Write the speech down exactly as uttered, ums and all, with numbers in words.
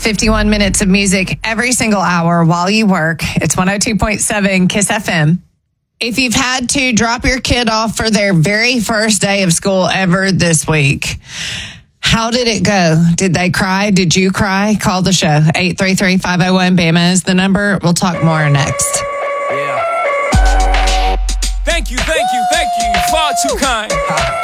fifty-one minutes of music every single hour while you work. It's one oh two point seven Kiss F M. If you've had to drop your kid off for their very first day of school ever this week, how did it go? Did they cry? Did you cry? Call the show. eight three three, five oh one, B A M A is the number. We'll talk more next. Yeah. Thank you, thank you, thank you. Far too kind.